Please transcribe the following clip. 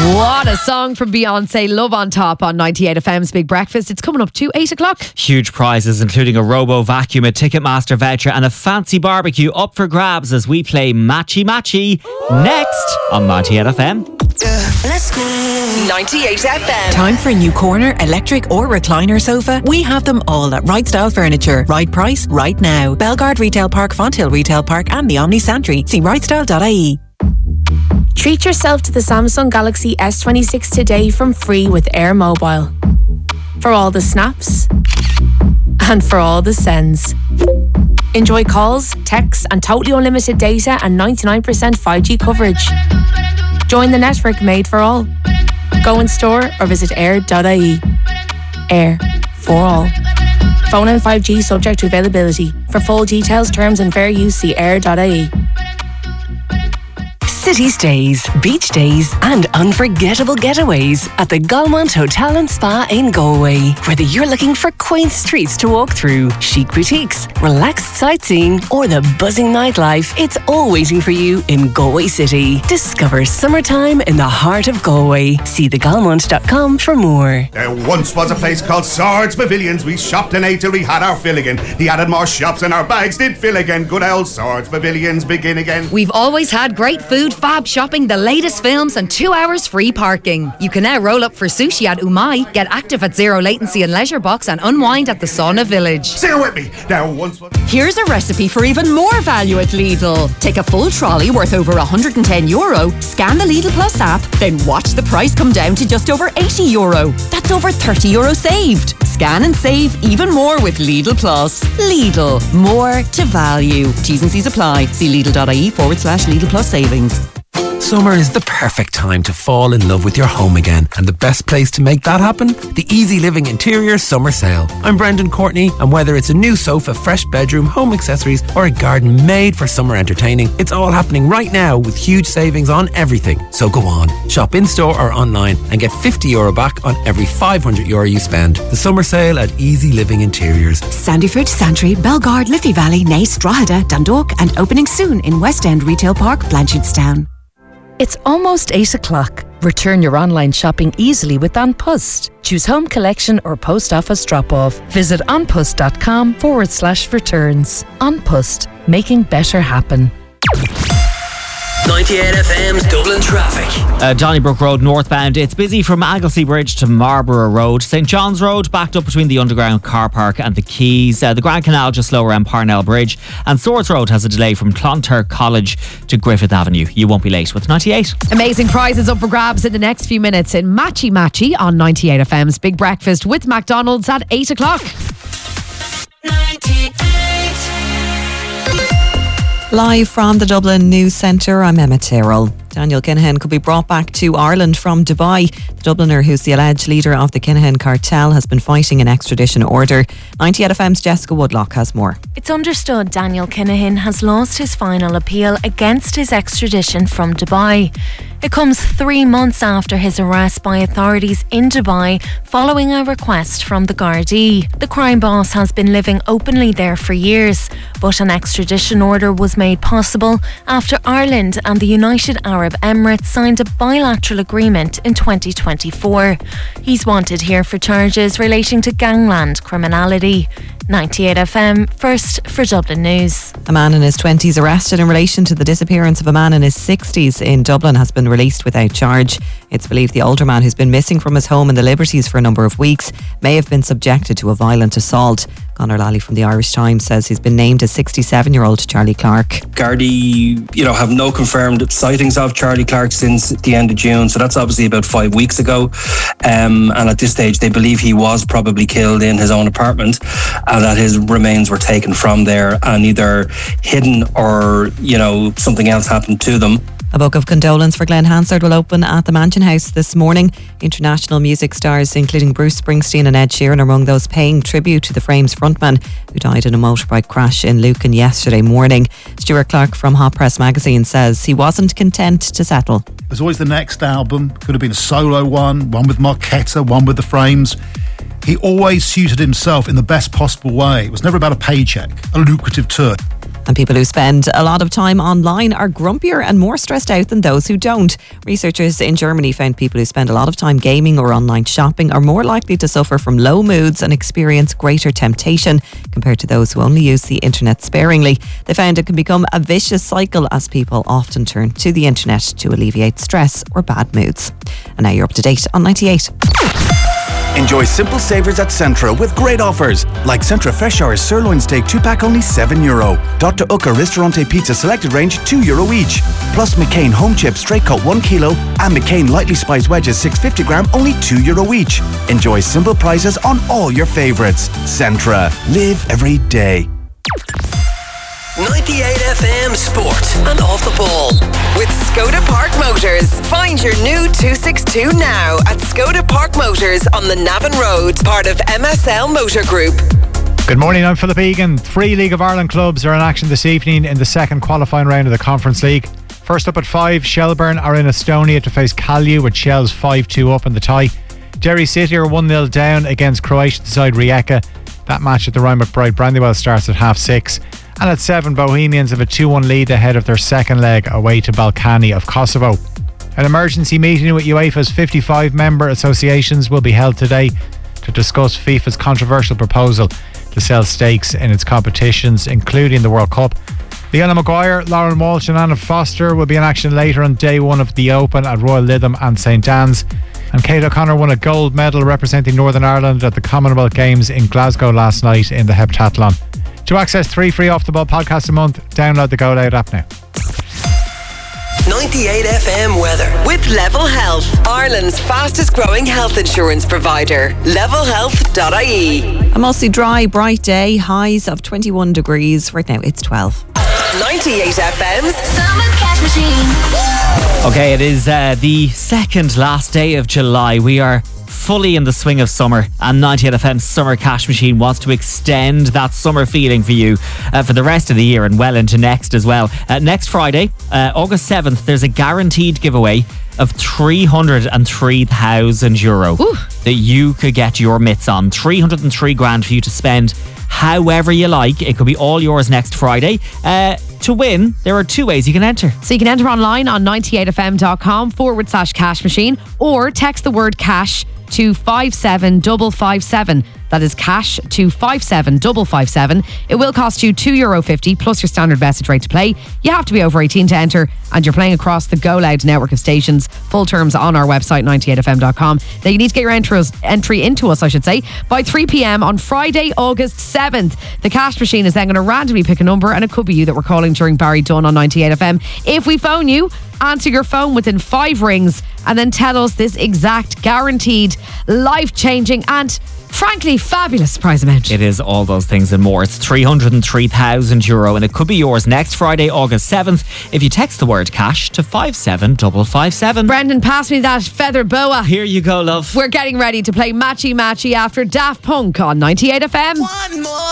What a song from Beyonce, Love on Top on 98 FM's Big Breakfast. It's coming up to 8 o'clock. Huge prizes including a Robo Vacuum, a Ticketmaster voucher and a fancy barbecue up for grabs as we play Matchy Matchy next on 98 FM. Let's go. 98 FM. Time for a new corner, electric or recliner sofa? We have them all at Right Style Furniture. Right price, right now. Belgard Retail Park, Fonthill Retail Park and the Omni Santry. See rightstyle.ie. Treat yourself to the Samsung Galaxy S26 today from free with Air Mobile. For all the snaps and for all the sends. Enjoy calls, texts and totally unlimited data and 99% 5G coverage. Join the network made for all. Go in store or visit air.ie. Air for all. Phone and 5G subject to availability. For full details, terms and fair use, see air.ie. City stays, beach days and unforgettable getaways at the Galmont Hotel and Spa in Galway. Whether you're looking for quaint streets to walk through, chic boutiques, relaxed sightseeing or the buzzing nightlife, it's all waiting for you in Galway City. Discover summertime in the heart of Galway. See thegalmont.com for more. There once was a place called Swords Pavilions. We shopped and ate till we had our fill again. He added more shops and our bags did fill again. Good old Swords Pavilions begin again. We've always had great food, fab shopping, the latest films and 2 hours free parking. You can now roll up for sushi at Umai, get active at Zero Latency and Leisure Box and unwind at the Sauna Village. Say it with me. There once was... Here's a recipe for even more value at Lidl. Take a full trolley worth over €110, scan the Lidl Plus app, then watch the price come down to just over €80. That's over €30 saved. Scan and save even more with Lidl Plus. Lidl, more to value. T's and C's apply. See Lidl.ie/Lidl Plus savings. Summer is the perfect time to fall in love with your home again, and the best place to make that happen? The Easy Living Interior Summer Sale. I'm Brendan Courtney, and whether it's a new sofa, fresh bedroom, home accessories or a garden made for summer entertaining, it's all happening right now with huge savings on everything. So go on, shop in-store or online and get €50 back on every €500 you spend. The Summer Sale at Easy Living Interiors. Sandyford, Santry, Belgard, Liffey Valley, Naas, Drogheda, Dundalk and opening soon in West End Retail Park, Blanchardstown. It's almost 8 o'clock. Return your online shopping easily with An Post. Choose home collection or post office drop-off. Visit onpost.com/returns. An Post, making better happen. 98 FM's Dublin traffic. Donnybrook Road northbound, it's busy from Anglesey Bridge to Marlborough Road. St John's Road backed up between the underground car park and the Quays. The Grand Canal just slow around Parnell Bridge. And Swords Road has a delay from Clonturk College to Griffith Avenue. You won't be late with 98. Amazing prizes up for grabs in the next few minutes in Matchy Matchy on 98 FM's Big Breakfast with McDonald's at 8 o'clock. 98. Live from the Dublin News Centre, I'm Emma Tyrrell. Daniel Kinahan could be brought back to Ireland from Dubai. The Dubliner, who's the alleged leader of the Kinahan cartel, has been fighting an extradition order. 98 FM's Jessica Woodlock has more. It's understood Daniel Kinahan has lost his final appeal against his extradition from Dubai. It comes 3 months after his arrest by authorities in Dubai following a request from the Gardaí. The crime boss has been living openly there for years, but an extradition order was made possible after Ireland and the United Arab Emirates signed a bilateral agreement in 2024. He's wanted here for charges relating to gangland criminality. 98 FM, first for Dublin News. A man in his 20s arrested in relation to the disappearance of a man in his 60s in Dublin has been released without charge. It's believed the older man, who's been missing from his home in the Liberties for a number of weeks, may have been subjected to a violent assault. Conor Lally from the Irish Times says he's been named as 67-year-old Charlie Clark. Gardaí, have no confirmed sightings of Charlie Clark since the end of June, so that's obviously about 5 weeks ago. And at this stage, they believe he was probably killed in his own apartment, and that his remains were taken from there and either hidden or, something else happened to them. A book of condolence for Glenn Hansard will open at the Mansion House this morning. International music stars including Bruce Springsteen and Ed Sheeran are among those paying tribute to the Frames frontman who died in a motorbike crash in Lucan yesterday morning. Stuart Clark from Hot Press magazine says he wasn't content to settle. There's always the next album. Could have been a solo one with Marketta, one with the Frames. He always suited himself in the best possible way. It was never about a paycheck, a lucrative tour. And people who spend a lot of time online are grumpier and more stressed out than those who don't. Researchers in Germany found people who spend a lot of time gaming or online shopping are more likely to suffer from low moods and experience greater temptation compared to those who only use the internet sparingly. They found it can become a vicious cycle as people often turn to the internet to alleviate stress or bad moods. And now you're up to date on 98. Enjoy simple savours at Centra with great offers, like Centra Fresh Hours Sirloin Steak 2-pack only €7. Dr. Ucca Ristorante Pizza Selected Range €2 each. Plus McCain Home Chips Straight Cut 1 kilo and McCain Lightly Spiced Wedges 650 gram only €2 each. Enjoy simple prices on all your favourites. Centra. Live every day. 98 FM Sport and Off the Ball. With Skoda Park Motors. Find your new 262 now at Skoda Park Motors on the Navan Road, part of MSL Motor Group. Good morning, I'm Philip Egan. 3 League of Ireland clubs are in action this evening in the second qualifying round of the Conference League. First up at 5, Shelburne are in Estonia to face Kalju, with Shells 5-2 up in the tie. Derry City are 1-0 down against Croatian side Rijeka. That match at the Ryan McBride Brandywell starts at 6:30. And at 7, Bohemians have a 2-1 lead ahead of their second leg away to Balkani of Kosovo. An emergency meeting with UEFA's 55 member associations will be held today to discuss FIFA's controversial proposal to sell stakes in its competitions, including the World Cup. Leona Maguire, Lauren Walsh and Anna Foster will be in action later on day 1 of the Open at Royal Lytham and St Anne's. And Kate O'Connor won a gold medal representing Northern Ireland at the Commonwealth Games in Glasgow last night in the heptathlon. To access 3 free Off the Ball podcasts a month, download the Go Loud app now. 98 FM weather. With Level Health, Ireland's fastest growing health insurance provider. levelhealth.ie. A mostly dry, bright day, highs of 21 degrees. Right now it's 12. 98 FM's Summer Cash Machine. Okay, it is the second last day of July. We are fully in the swing of summer, and 98 FM's Summer Cash Machine wants to extend that summer feeling for you for the rest of the year and well into next as well. Next Friday, August 7th, there's a guaranteed giveaway of €303,000 that you could get your mitts on. 303 grand for you to spend however you like. It could be all yours next Friday. To win, there are 2 ways you can enter. So you can enter online on 98fm.com/cash machine, or text the word cash to 57557. That is cash to 57557. It will cost you €2.50 plus your standard message rate to play. You have to be over 18 to enter, and you're playing across the Go Loud network of stations. Full terms on our website, 98fm.com. Now you need to get your entry into us, by 3 p.m. on Friday, August 7th. The cash machine is then going to randomly pick a number, and it could be you that we're calling during Barry Dunn on 98FM. If we phone you, answer your phone within 5 rings and then tell us this exact guaranteed, life-changing and frankly fabulous prize amount. It is all those things and more. It's €303,000 and it could be yours next Friday, August 7th, if you text the word cash to 57557. Brendan, pass me that feather boa. Here you go, love. We're getting ready to play Matchy Matchy after Daft Punk on 98FM. One more.